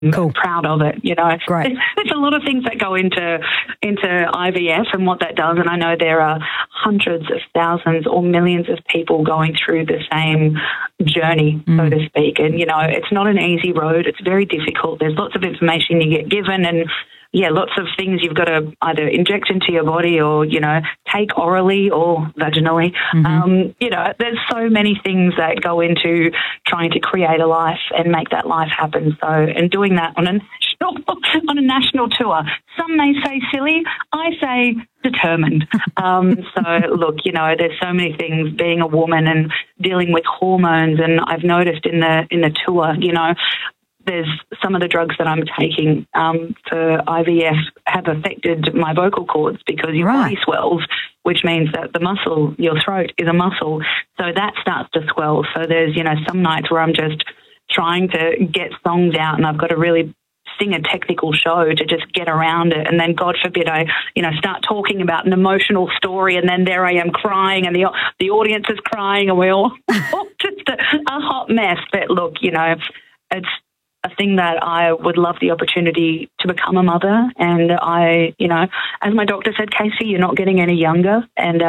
Cool. Proud of it, you know. Great. There's a lot of things that go into IVF and what that does, and I know there are hundreds of thousands or millions of people going through the same journey, so to speak. And, you know, it's not an easy road. It's very difficult. There's lots of information you get given, and lots of things you've got to either inject into your body or, you know, take orally or vaginally. You know, there's so many things that go into trying to create a life and make that life happen. So, and doing that on a national tour. Some may say silly, I say determined. So look, you know, there's so many things being a woman and dealing with hormones, and I've noticed in the tour, you know, there's some of the drugs that I'm taking for IVF have affected my vocal cords because your body swells, which means that the muscle, your throat is a muscle. So that starts to swell. So there's, you know, some nights where I'm just trying to get songs out and I've got to really sing a technical show to just get around it. And then God forbid I, you know, start talking about an emotional story and then there I am crying and the audience is crying and we're all just a hot mess. But look, you know, it's a thing that I would love the opportunity to become a mother. And I, you know, as my doctor said, Casey, you're not getting any younger. And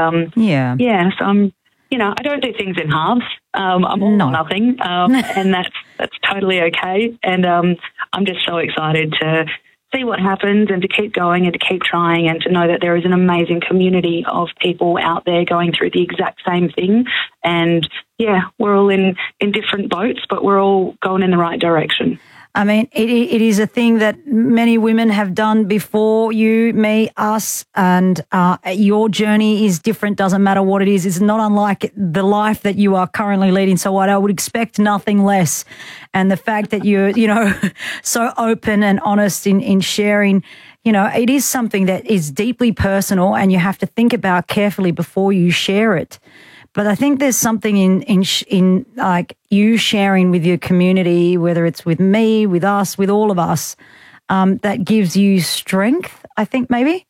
so I'm, you know, I don't do things in halves. I'm all or nothing. And that's totally okay. And I'm just so excited to see what happens and to keep going and to keep trying and to know that there is an amazing community of people out there going through the exact same thing. And we're all in different boats, but we're all going in the right direction. I mean, it is a thing that many women have done before you, me, us, and your journey is different, doesn't matter what it is. It's not unlike the life that you are currently leading. So I would expect nothing less. And the fact that you're, you know, so open and honest in sharing, you know, it is something that is deeply personal and you have to think about carefully before you share it. But I think there's something in like you sharing with your community, whether it's with me, with us, with all of us, that gives you strength, I think maybe?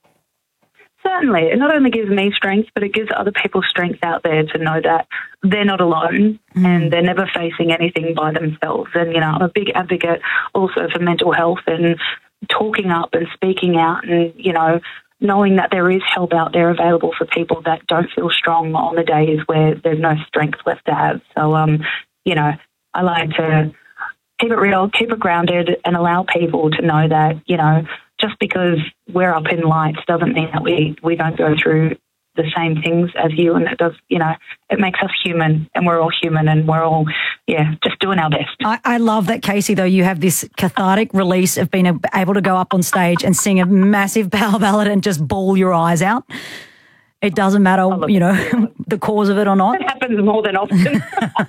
Certainly. It not only gives me strength, but it gives other people strength out there to know that they're not alone and they're never facing anything by themselves. And, you know, I'm a big advocate also for mental health and talking up and speaking out and, you know, knowing that there is help out there available for people that don't feel strong on the days where there's no strength left to have. So, you know, I like to keep it real, keep it grounded and allow people to know that, you know, just because we're up in lights doesn't mean that we don't go through the same things as you. And it does, you know, it makes us human and we're all human and we're all, just doing our best. I love that, Casey, though, you have this cathartic release of being able to go up on stage and sing a massive power ballad and just bawl your eyes out. It doesn't matter, you know, the cause of it or not. It happens more than often.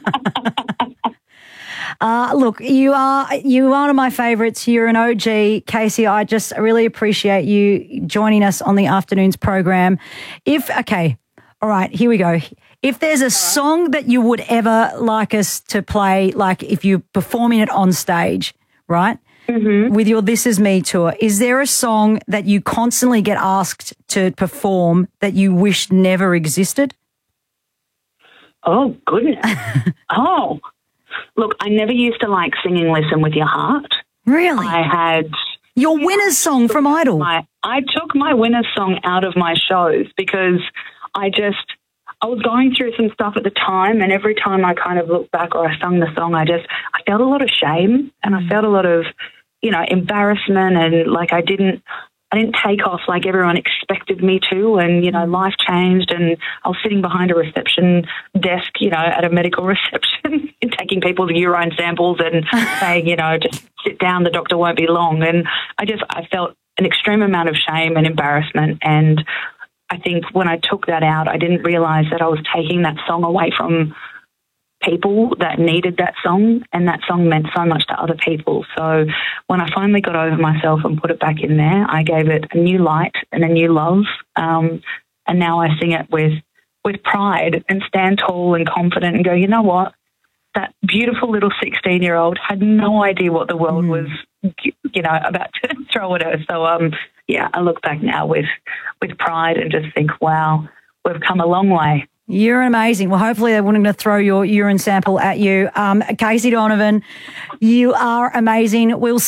Look, you are one of my favourites. You're an OG, Casey. I just really appreciate you joining us on the afternoons program. All right, here we go. If there's a song that you would ever like us to play, like if you're performing it on stage, right, with your This Is Me tour, is there a song that you constantly get asked to perform that you wish never existed? Oh, goodness. Look, I never used to like singing Listen With Your Heart. Really? I had... Your winner's song from Idol. I took my winner's song out of my shows because I was going through some stuff at the time, and every time I kind of looked back or I sung the song, I felt a lot of shame and I felt a lot of, you know, embarrassment and like I didn't take off like everyone expected me to, and, you know, life changed and I was sitting behind a reception desk, you know, at a medical reception taking people's urine samples and saying, you know, just sit down, the doctor won't be long. And I felt an extreme amount of shame and embarrassment. And I think when I took that out, I didn't realize that I was taking that song away from people that needed that song, and that song meant so much to other people. So when I finally got over myself and put it back in there, I gave it a new light and a new love, and now I sing it with pride and stand tall and confident and go, you know what, that beautiful little 16-year-old had no idea what the world was, you know, about to throw at her. So I look back now with pride and just think, wow, we've come a long way. You're amazing. Well, hopefully they weren't going to throw your urine sample at you. Casey Donovan, you are amazing. We'll